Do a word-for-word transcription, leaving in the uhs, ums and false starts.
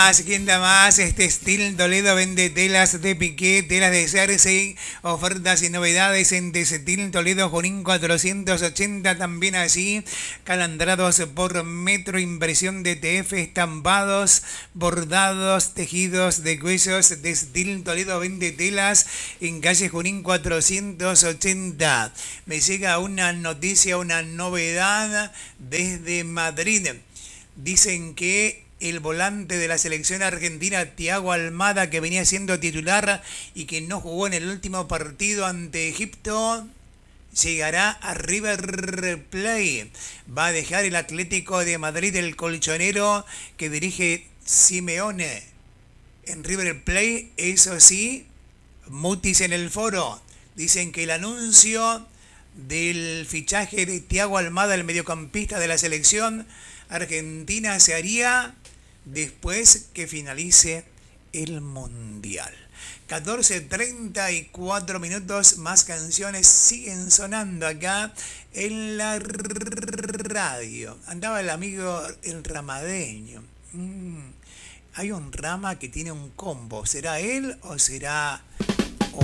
más? ¿Quién da más? Este Steel Toledo vende telas de piqué, telas de jersey, ofertas y novedades en Steel Toledo Junín cuatrocientos ochenta, también así, calandrados por metro, impresión de T F, estampados, bordados, tejidos de cuellos de Steel Toledo vende telas en calle Junín cuatrocientos ochenta. Me llega una noticia, una novedad desde Madrid. Dicen que el volante de la selección argentina, Thiago Almada, que venía siendo titular y que no jugó en el último partido ante Egipto, llegará a River Plate. Va a dejar el Atlético de Madrid el colchonero que dirige Simeone en River Plate. Eso sí, mutis en el foro. Dicen que el anuncio del fichaje de Thiago Almada, el mediocampista de la selección argentina, se haría después que finalice el Mundial. catorce treinta y cuatro minutos, más canciones siguen sonando acá en la radio. Andaba el amigo el ramadeño. Mm, hay un rama que tiene un combo. ¿Será él o será